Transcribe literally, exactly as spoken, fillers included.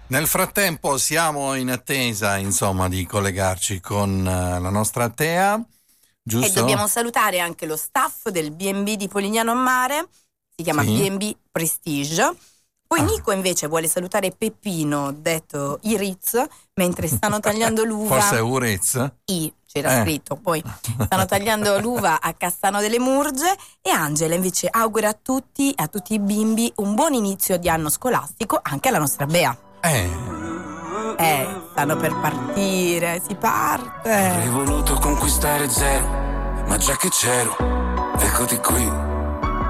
Nel frattempo siamo in attesa, insomma, di collegarci con uh, la nostra Tea, giusto? E dobbiamo salutare anche lo staff del B and B di Polignano a Mare, si chiama Sì. B and B Prestige. Poi Ah. Nico invece vuole salutare Peppino, detto Iriz, mentre stanno tagliando l'uva. Forse è Urez? I, c'era Eh. scritto, poi stanno tagliando l'uva a Cassano delle Murge. E Angela invece augura a tutti, a tutti i bimbi, un buon inizio di anno scolastico, anche alla nostra Bea. Eh. Eh, stanno per partire, si parte. Avrei voluto conquistare zero, ma già che c'ero, eccoti qui.